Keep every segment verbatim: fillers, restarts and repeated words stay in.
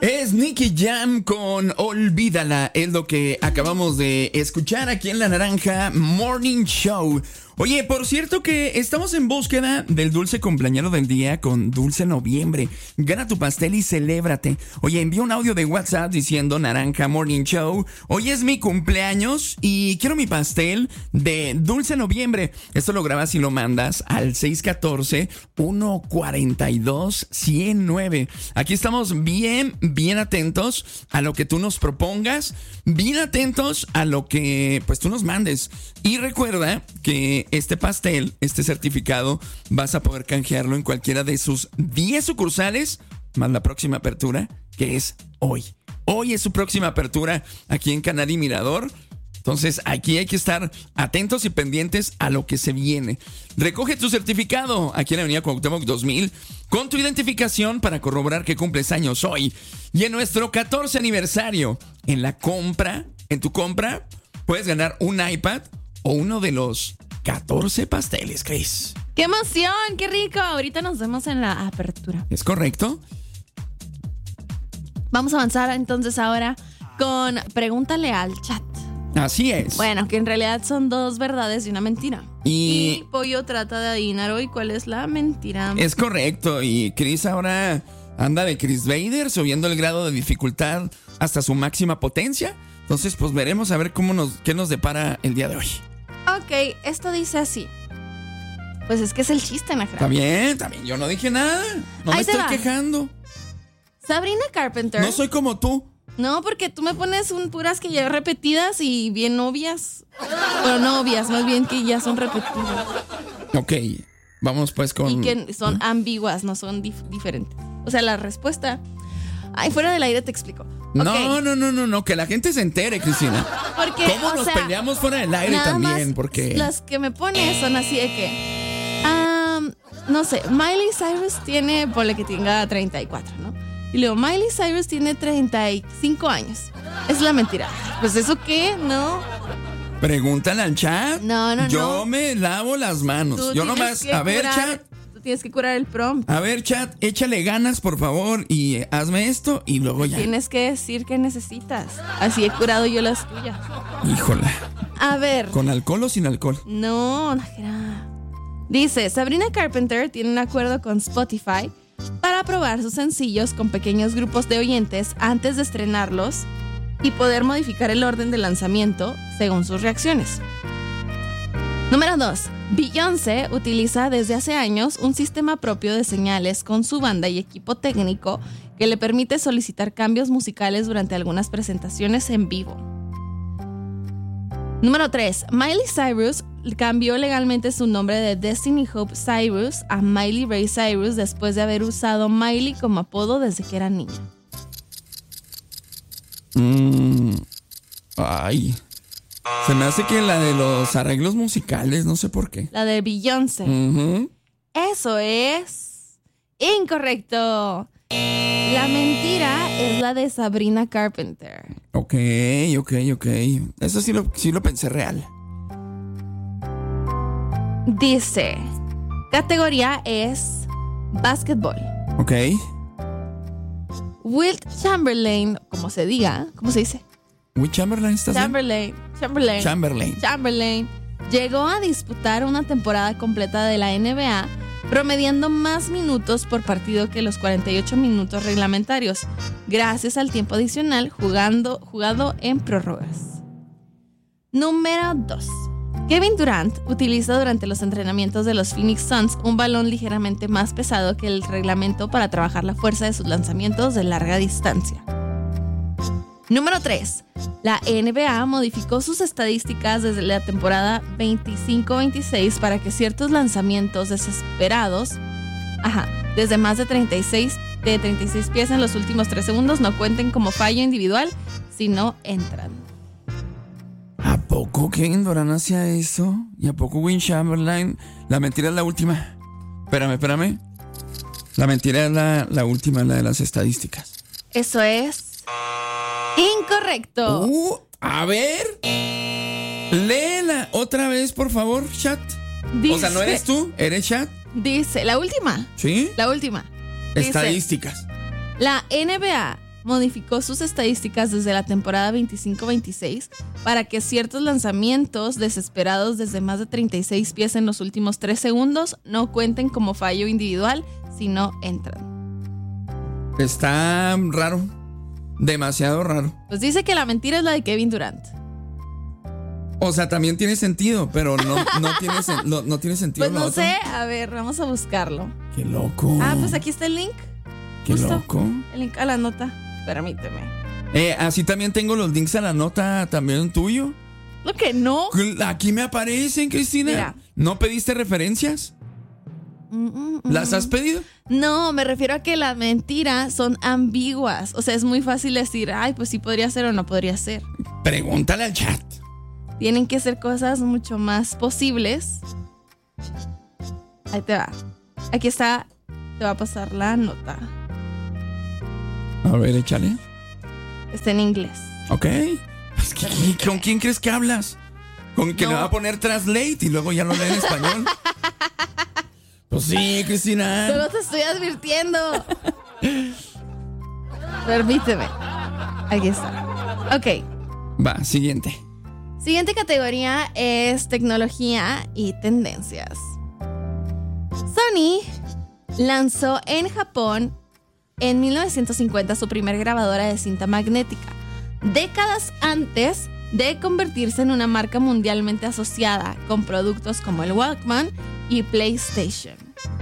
Es Nicky Jam con Olvídala, es lo que acabamos de escuchar aquí en La Naranja Morning Show. Oye, por cierto que estamos en búsqueda del dulce cumpleañero del día con Dulce Noviembre. Gana tu pastel y celébrate. Oye, envía un audio de WhatsApp diciendo Naranja Morning Show. Hoy es mi cumpleaños y quiero mi pastel de Dulce Noviembre. Esto lo grabas y lo mandas al seis uno cuatro, uno cuatro dos, uno cero nueve. Aquí estamos bien, bien atentos a lo que tú nos propongas. Bien atentos a lo que pues tú nos mandes. Y recuerda que este pastel, este certificado, vas a poder canjearlo en cualquiera de sus diez sucursales, más la próxima apertura, que es hoy. Hoy es su próxima apertura aquí en Canal y Mirador. Entonces aquí hay que estar atentos y pendientes a lo que se viene. Recoge tu certificado aquí en la Avenida Cuauhtémoc dos mil con tu identificación para corroborar que cumples años hoy. Y en nuestro catorce aniversario, en la compra, en tu compra, puedes ganar un iPad o uno de los catorce pasteles, Chris. ¡Qué emoción! ¡Qué rico! Ahorita nos vemos en la apertura. ¿Es correcto? Vamos a avanzar entonces ahora con Pregúntale al Chat. Así es. Bueno, que en realidad son dos verdades y una mentira. Y, y Pollo trata de adivinar hoy cuál es la mentira. Es correcto. Y Chris ahora anda de Chris Vader, subiendo el grado de dificultad hasta su máxima potencia. Entonces, pues veremos a ver cómo nos, qué nos depara el día de hoy. Ok, esto dice así. Pues es que es el chiste, Najra. Está bien, está bien. Yo no dije nada. No Ahí me te estoy va. quejando. Sabrina Carpenter. No soy como tú. No, porque tú me pones un puras que ya repetidas y bien obvias. Bueno, no obvias, más bien que ya son repetidas. Ok, vamos pues con... Y que son ¿eh? ambiguas, no son dif- diferentes. O sea, la respuesta... Ay, fuera del aire te explico. No, okay. no, no, no, no, que la gente se entere, Cristina. Porque, ¿Cómo o nos sea, peleamos fuera del aire nada también? Más porque las que me pones son así de que... Um, no sé, Miley Cyrus tiene... Ponle que tenga treinta y cuatro, ¿no? Y luego, Miley Cyrus tiene treinta y cinco años. Es la mentira. Pues, ¿eso qué? ¿No? Pregúntale al chat. No, no, Yo no. Yo me lavo las manos. Tú Yo tienes nomás, que a ver, curar, chat. Tú tienes que curar el prompt. A ver, chat, échale ganas, por favor, y eh, hazme esto y luego ya. Tienes que decir qué necesitas. Así he curado yo las tuyas. Híjola. A ver. ¿Con alcohol o sin alcohol? No, Najera. Dice, Sabrina Carpenter tiene un acuerdo con Spotify para probar sus sencillos con pequeños grupos de oyentes antes de estrenarlos y poder modificar el orden de lanzamiento según sus reacciones. Número dos. Beyoncé utiliza desde hace años un sistema propio de señales con su banda y equipo técnico que le permite solicitar cambios musicales durante algunas presentaciones en vivo. Número tres. Miley Cyrus cambió legalmente su nombre de Destiny Hope Cyrus a Miley Ray Cyrus después de haber usado Miley como apodo desde que era niña. Mm, ay. Se me hace que la de los arreglos musicales, no sé por qué. La de Beyoncé. Uh-huh. Eso es incorrecto. La mentira es la de Sabrina Carpenter. Ok, ok, ok. Eso sí lo, sí lo pensé real. Dice, categoría es básquetbol. Ok. Wilt Chamberlain, como se diga, ¿cómo se dice? Will Chamberlain, ¿estás bien? Chamberlain, Chamberlain, Chamberlain. Chamberlain llegó a disputar una temporada completa de la N B A, promediando más minutos por partido que los cuarenta y ocho minutos reglamentarios, gracias al tiempo adicional jugando, jugado en prórrogas. Número dos. Kevin Durant utiliza durante los entrenamientos de los Phoenix Suns un balón ligeramente más pesado que el reglamento para trabajar la fuerza de sus lanzamientos de larga distancia. Número tres. La N B A modificó sus estadísticas desde la temporada veinticinco veintiséis para que ciertos lanzamientos desesperados, ajá, desde más de treinta y seis, de treinta y seis pies en los últimos tres segundos no cuenten como fallo individual, sino entran. ¿A poco Kevin Durant hacía eso? ¿Y a poco Will Chamberlain? La mentira es la última. Espérame, espérame. La mentira es la, la última, la de las estadísticas. Eso es incorrecto. Uh, a ver. Léela otra vez, por favor, chat. Dice, o sea, ¿no eres tú? ¿Eres chat? Dice, la última. ¿Sí? La última. Estadísticas. Dice, la N B A modificó sus estadísticas desde la temporada veinticinco veintiséis para que ciertos lanzamientos desesperados desde más de treinta y seis pies en los últimos tres segundos no cuenten como fallo individual, sino entran. Está raro. Demasiado raro. Pues dice que la mentira es la de Kevin Durant. O sea, también tiene sentido, pero no, no, tiene, sen- no, no tiene sentido. Pues no lo otro. sé, a ver, vamos a buscarlo. Qué loco. Ah, pues aquí está el link. Qué justo. loco. El link a la nota. Permíteme. Eh, así también tengo los links a la nota también tuyo. Lo que no. Aquí me aparecen, Cristina. Mira. ¿No pediste referencias? Mm, mm, mm. ¿Las has pedido? No, me refiero a que las mentiras son ambiguas. O sea, es muy fácil decir, ay, pues sí podría ser o no podría ser. Pregúntale al chat. Tienen que ser cosas mucho más posibles. Ahí te va. Aquí está. Te va a pasar la nota. A ver, échale. Está en inglés. Ok. Es que, ¿con quién crees que hablas? ¿Con que No. le va a poner translate y luego ya lo lee en español? Pues sí, Cristina. Solo te estoy advirtiendo. Permíteme. Aquí está. Ok. Va, siguiente. Siguiente categoría es tecnología y tendencias. Sony lanzó en Japón en mil novecientos cincuenta su primer grabadora de cinta magnética, décadas antes de convertirse en una marca mundialmente asociada con productos como el Walkman y PlayStation.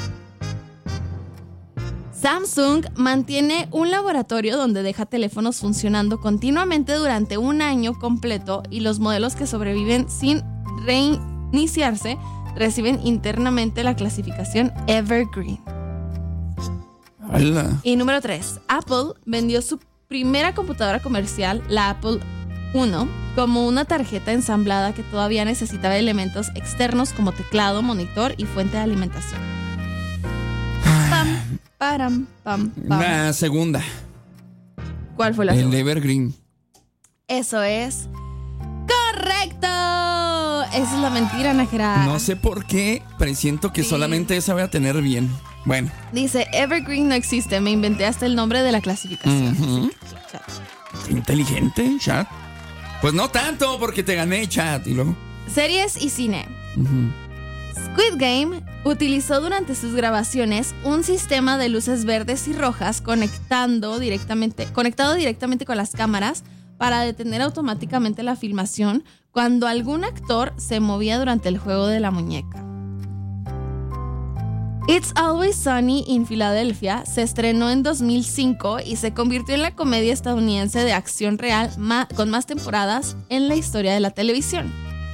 Samsung mantiene un laboratorio donde deja teléfonos funcionando continuamente durante un año completo y los modelos que sobreviven sin reiniciarse reciben internamente la clasificación Evergreen. Hola. Y número tres, Apple vendió su primera computadora comercial, la Apple uno, como una tarjeta ensamblada que todavía necesitaba elementos externos como teclado, monitor y fuente de alimentación. Pam, param, pam, pam. La segunda. ¿Cuál fue la El segunda? Evergreen. Eso es correcto. Esa es la mentira, Nájera. No sé por qué presiento que Sí. solamente esa voy a tener bien. Bueno. Dice, Evergreen no existe. Me inventé hasta el nombre de la clasificación. Ujú. Chat. Inteligente, chat. Pues no tanto, porque te gané, chat. Y luego. Series y cine. Ujú. Squid Game utilizó durante sus grabaciones un sistema de luces verdes y rojas conectando directamente, conectado directamente con las cámaras para detener automáticamente la filmación cuando algún actor se movía durante el juego de la muñeca. It's Always Sunny in Philadelphia se estrenó en dos mil cinco y se convirtió en la comedia estadounidense de acción real ma- con más temporadas en la historia de la televisión.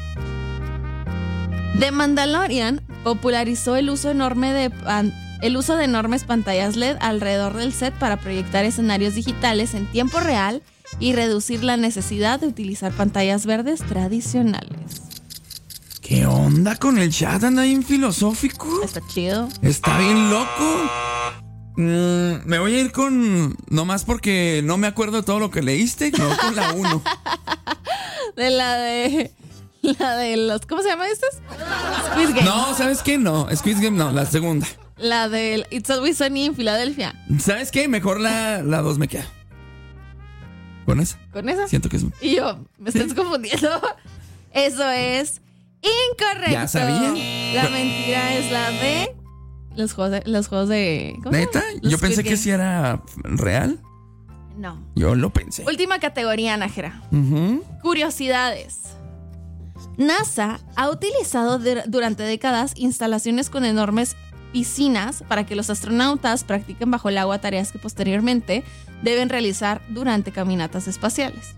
The Mandalorian popularizó el uso enorme de pan- el uso de enormes pantallas L E D alrededor del set para proyectar escenarios digitales en tiempo real y reducir la necesidad de utilizar pantallas verdes tradicionales. ¿Qué onda con el chat? Anda bien filosófico. Está chido. Está bien loco. Mm, me voy a ir con. Nomás porque no me acuerdo de todo lo que leíste. No, con la uno. De la de la de los ¿cómo se llama estas? Squid Game. No, ¿sabes qué? No, Squid Game no, la segunda. La del It's Always Sunny en Filadelfia. ¿Sabes qué? Mejor la, la dos me queda. ¿Con esa? ¿Con esa? Siento que es. Y yo, me estás confundiendo. Eso es incorrecto. Ya sabía. La mentira es la de los juegos de los juegos de ¿cómo se llama? ¿Neta? Los Yo Squid pensé que Game. sí era real. No. Yo lo pensé. Última categoría, Nájera. Ujú. Curiosidades. NASA ha utilizado de- durante décadas instalaciones con enormes piscinas para que los astronautas practiquen bajo el agua tareas que posteriormente deben realizar durante caminatas espaciales.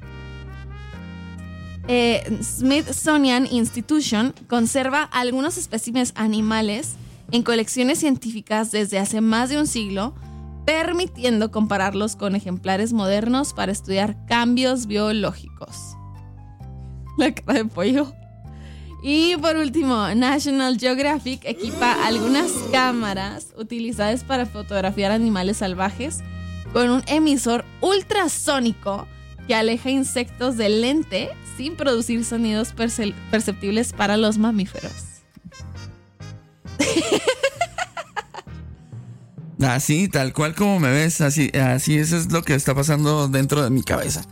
Eh, Smithsonian Institution conserva algunos especímenes animales en colecciones científicas desde hace más de un siglo, permitiendo compararlos con ejemplares modernos para estudiar cambios biológicos. La cara de pollo. Y por último, National Geographic equipa algunas cámaras utilizadas para fotografiar animales salvajes con un emisor ultrasónico que aleja insectos del lente sin producir sonidos perce- perceptibles para los mamíferos. Así, tal cual como me ves, así, así eso es lo que está pasando dentro de mi cabeza.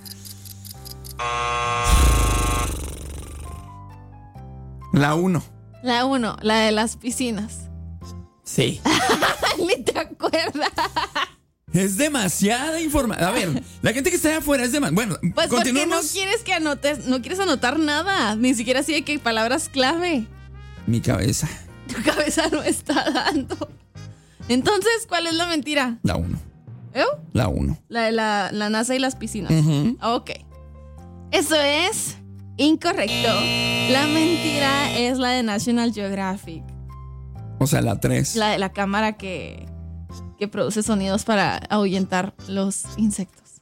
La uno. La uno, la de las piscinas. Sí. Ni te acuerdas. Es demasiada información. A ver, la gente que está allá afuera es demasiado. Bueno, pues porque continuamos. no quieres que anotes, no quieres anotar nada, ni siquiera así de que palabras clave. Mi cabeza. Tu cabeza no está dando. Entonces, ¿cuál es la mentira? La uno. ¿Eh? La uno. La de la, la NASA y las piscinas. Uh-huh. Ok. Eso es incorrecto. La mentira es la de National Geographic. O sea, la tres. La de la cámara que, que produce sonidos para ahuyentar los insectos.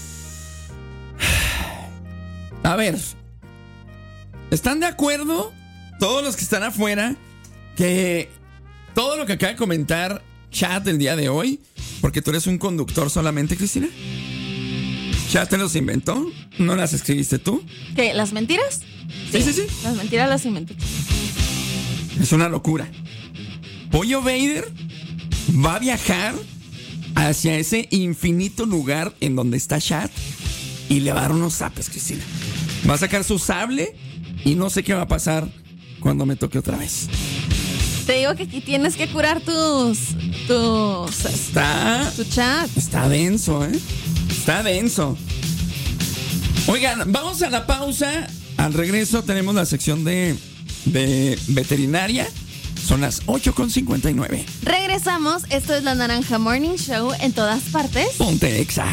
A ver. ¿Están de acuerdo todos los que están afuera que todo lo que acaba de comentar Chat el día de hoy, porque tú eres un conductor solamente, Cristina? ¿Chat te los inventó? ¿No las escribiste tú? ¿Qué? ¿Las mentiras? Sí, sí, sí. Las mentiras las inventé. Es una locura. Pollo Vader va a viajar hacia ese infinito lugar en donde está Chat y le va a dar unos zapes, Cristina. Va a sacar su sable y no sé qué va a pasar cuando me toque otra vez. Te digo que aquí tienes que curar tus... tus... Está... tu chat. Está denso, ¿eh? Está denso. Oigan, vamos a la pausa. Al regreso tenemos la sección de, de veterinaria. Son las ocho con cincuenta y nueve. Regresamos. Esto es La Naranja Morning Show en todas partes. Ponte Exa.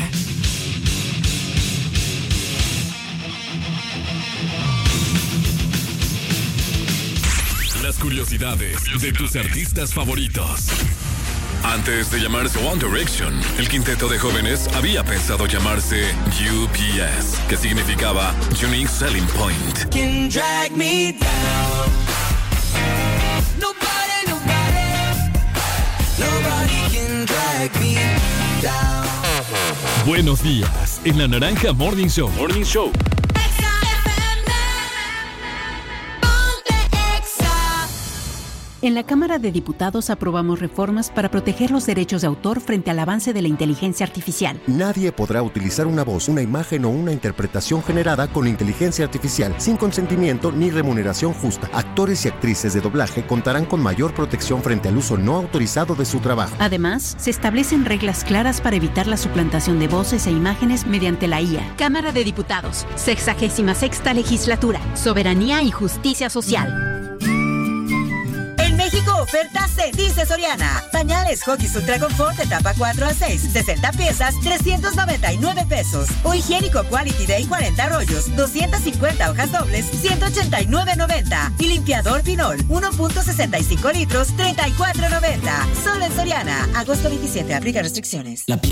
Las curiosidades de tus artistas favoritos. Antes de llamarse One Direction, el quinteto de jóvenes había pensado llamarse U P S, que significaba Unique Selling Point. Can drag me down. Nobody, nobody, nobody can drag me down. Buenos días, en la Naranja Morning Show. Morning Show. En la Cámara de Diputados aprobamos reformas para proteger los derechos de autor frente al avance de la inteligencia artificial. Nadie podrá utilizar una voz, una imagen o una interpretación generada con inteligencia artificial sin consentimiento ni remuneración justa. Actores y actrices de doblaje contarán con mayor protección frente al uso no autorizado de su trabajo. Además, se establecen reglas claras para evitar la suplantación de voces e imágenes mediante la I A. Cámara de Diputados, sexagésima sexta legislatura, soberanía y justicia social. México oferta se dice Soriana. Pañales Huggies Ultra Confort etapa cuatro a seis, sesenta piezas, trescientos noventa y nueve pesos. O higiénico Quality Day cuarenta rollos, doscientas cincuenta hojas dobles, ciento ochenta y nueve noventa. Y limpiador Pinol, uno punto sesenta y cinco litros, treinta y cuatro noventa. Solo en Soriana. Agosto veintisiete, aplica restricciones. La piel